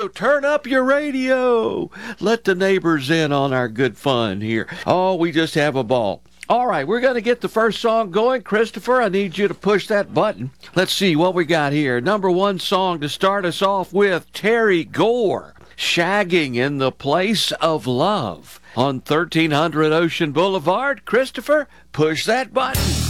So turn up your radio. Let the neighbors in on our good fun here. Oh, we just have a ball. All right, we're going to get the first song going. Christopher, I need you to push that button. Let's see what we got here. Number one song to start us off with, Terry Gore, Shagging in the Place of Love on 1300 Ocean Boulevard. Christopher, push that button.